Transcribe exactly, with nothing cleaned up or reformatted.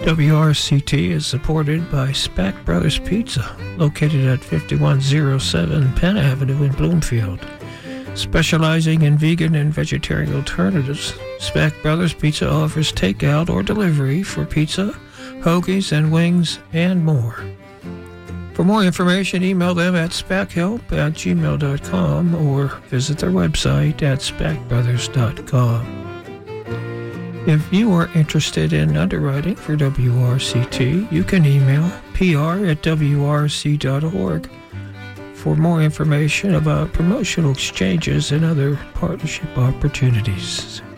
W R C T is supported by Spack Brothers Pizza, located at fifty-one oh seven Penn Avenue in Bloomfield. Specializing in vegan and vegetarian alternatives, Spack Brothers Pizza offers takeout or delivery for pizza, hoagies, and wings, and more. For more information, email them at spackhelp at gmail dot com or visit their website at spack brothers dot com. If you are interested in underwriting for W R C T, you can email P R at W R C dot org for more information about promotional exchanges and other partnership opportunities.